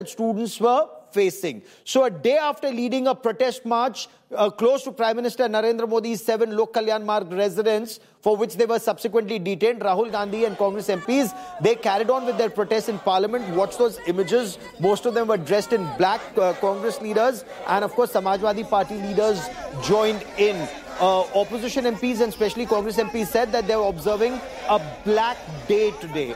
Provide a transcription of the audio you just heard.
students were facing. So a day after leading a protest march close to Prime Minister Narendra Modi's 7 Lok Kalyan Marg residents, for which they were subsequently detained, Rahul Gandhi and Congress MPs, they carried on with their protests in Parliament. Watch those images. Most of them were dressed in black. Congress leaders and of course Samajwadi Party leaders joined in. Opposition MPs and especially Congress MPs said that they were observing a black day today.